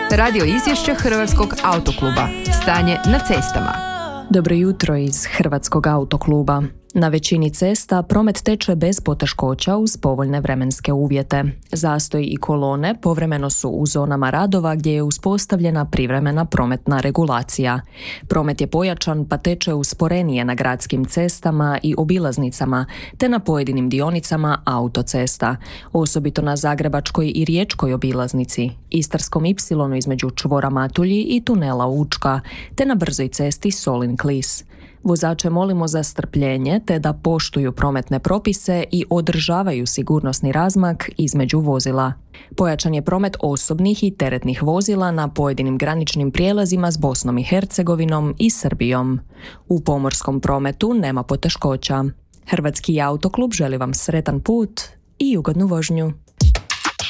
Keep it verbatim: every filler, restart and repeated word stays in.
Radio izvješće Hrvatskog autokluba. Stanje na cestama. Dobro jutro iz Hrvatskog autokluba. Na većini cesta promet teče bez poteškoća uz povoljne vremenske uvjete. Zastoj i kolone povremeno su u zonama radova gdje je uspostavljena privremena prometna regulacija. Promet je pojačan pa teče usporenije na gradskim cestama i obilaznicama, te na pojedinim dionicama autocesta, osobito na Zagrebačkoj i Riječkoj obilaznici, Istarskom ipsilonu između čvora Matulji i tunela Učka, te na brzoj cesti Solin-Klis. Vozače molimo za strpljenje te da poštuju prometne propise i održavaju sigurnosni razmak između vozila. Pojačan je promet osobnih i teretnih vozila na pojedinim graničnim prijelazima s Bosnom i Hercegovinom i Srbijom. U pomorskom prometu nema poteškoća. Hrvatski autoklub želi vam sretan put i ugodnu vožnju.